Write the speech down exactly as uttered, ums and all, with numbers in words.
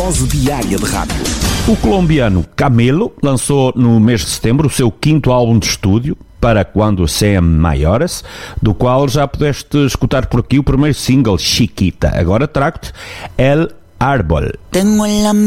dose diária de rádio. O colombiano Camilo lançou no mês de setembro o seu quinto álbum de estúdio, Para Quando Sean Maiores, do qual já pudeste escutar por aqui o primeiro single, Chiquita. Agora trago-te El Árbol. Tengo en la